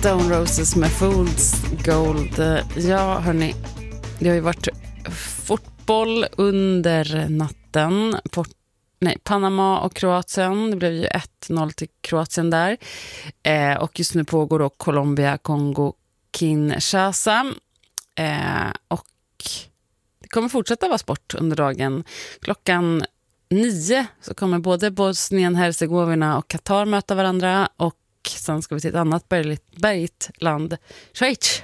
Stone Roses med Fool's Gold. Ja, hörni, det har ju varit fotboll under natten. Panama och Kroatien. Det blev ju 1-0 till Kroatien där. Och just nu pågår då Colombia, Kongo, Kinshasa. Och det kommer fortsätta vara sport under dagen. Klockan 9 så kommer både Bosnien, Herzegovina och Qatar möta varandra. Och sen ska vi till ett annat bergigt land, Schweiz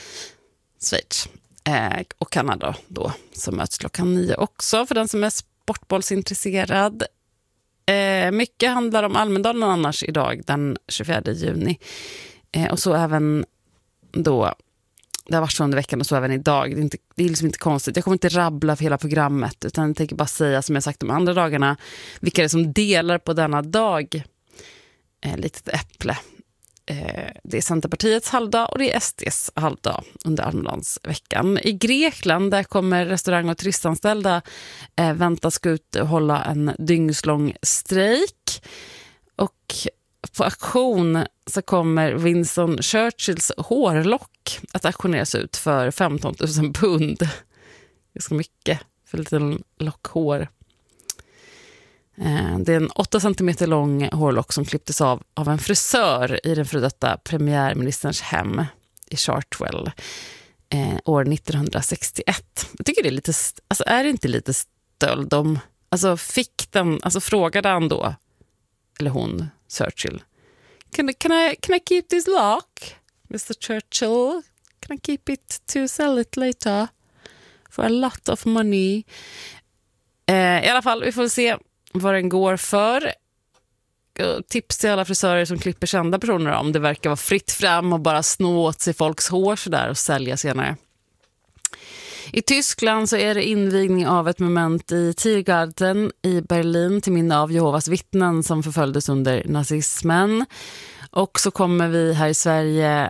och Kanada då, som möts klockan 9 också för den som är sportbollsintresserad. Mycket handlar om Almedalen annars idag, den 24 juni. Och så även då, det har varit så under veckan och så även idag. Det är liksom inte konstigt. Jag kommer inte rabbla för hela programmet, utan jag tänker bara säga, som jag sagt de andra dagarna, vilka det är som delar på denna dag. Litet äpple. Det är Centerpartiets halvdag och det är SDs halvdag under Almedalsveckan. I Grekland där kommer restaurang- och turistanställda väntas gå ut och hålla en dygnslång strejk. Och på auktion så kommer Winston Churchills hårlock att auktioneras ut för 15 000 pund. Det är så mycket för lite lockhår. Det är en 8 cm lång hårlock som klipptes av en frisör i den före detta premiärministerns hem i Chartwell år 1961. Jag tycker det är lite, alltså är det inte lite stöld om, alltså frågade han då, eller hon, Churchill, can I keep this lock, Mr. Churchill? Can I keep it to sell it later for a lot of money? I alla fall, vi får se vad den går för. Tips till alla frisörer som klipper kända personer om det verkar vara fritt fram och bara snå åt sig folks hår så där och sälja senare. I Tyskland så är det invigning av ett moment i Tiergarten i Berlin till minne av Jehovas vittnen som förföljdes under nazismen. Och så kommer vi här i Sverige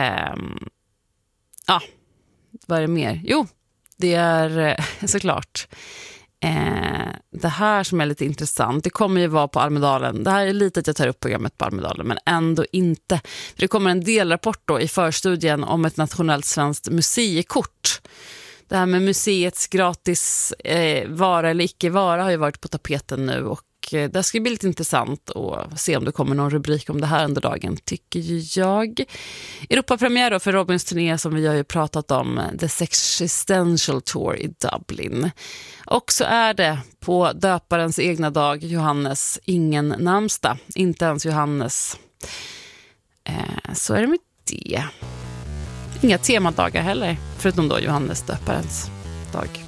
vad är det mer? Jo, det är såklart det här som är lite intressant. Det kommer ju vara på Almedalen. Det här är lite att jag tar upp programmet på Almedalen, men ändå inte. För det kommer en delrapport då i förstudien om ett nationellt svenskt museikort. Det här med museets gratis vara eller icke vara har ju varit på tapeten nu, och det ska bli lite intressant att se om det kommer någon rubrik om det här under dagen, tycker ju jag. Europapremiär då för Robins turné som vi har ju pratat om, The Sexistential Tour i Dublin. Och så är det på döparens egna dag, Johannes, ingen namnsdag, inte ens Johannes. Så är det med det. Inga temadagar heller, förutom då Johannes döparens dag.